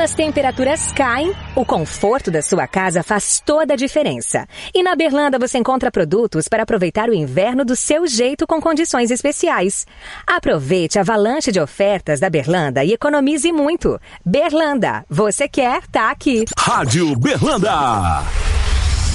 as temperaturas caem, o conforto da sua casa faz toda a diferença. E na Berlanda você encontra produtos para aproveitar o inverno do seu jeito com condições especiais. Aproveite a avalanche de ofertas da Berlanda e economize muito. Berlanda, você quer, tá aqui. Rádio Berlanda.